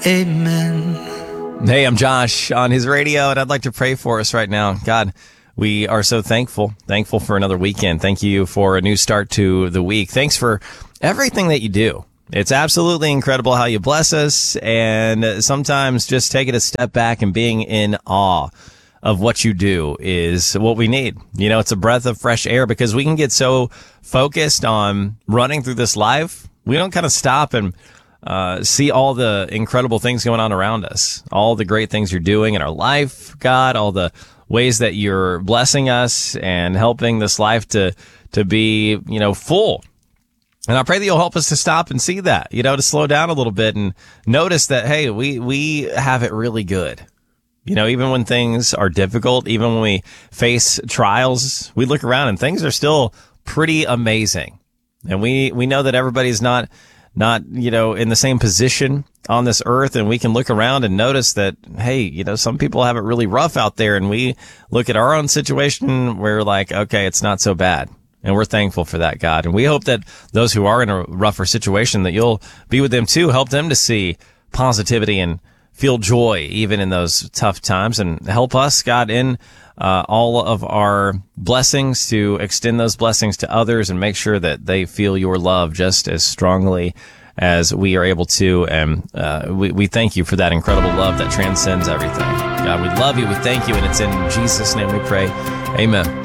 Amen. Hey, I'm Josh on his radio, and I'd like to pray for us right now. God, we are so thankful for another weekend. Thank you for a new start to the week. Thanks for everything that you do. It's absolutely incredible how you bless us, and sometimes just taking a step back and being in awe of what you do is what we need. You know, it's a breath of fresh air because we can get so focused on running through this life. We don't kind of stop and see all the incredible things going on around us, all the great things you're doing in our life, God, all the ways that you're blessing us and helping this life to be, you know, full. And I pray that you'll help us to stop and see that, you know, to slow down a little bit and notice that, hey, we have it really good. You know, even when things are difficult, even when we face trials, we look around and things are still pretty amazing. And we know that everybody's not, you know, in the same position on this earth. And we can look around and notice that, hey, you know, some people have it really rough out there. And we look at our own situation, we're like, okay, it's not so bad. And we're thankful for that, God. And we hope that those who are in a rougher situation, that you'll be with them too, help them to see positivity and feel joy even in those tough times, and help us, God, in all of our blessings to extend those blessings to others and make sure that they feel your love just as strongly as we are able to. And we thank you for that incredible love that transcends everything. God, we love you. We thank you. And it's in Jesus' name we pray. Amen.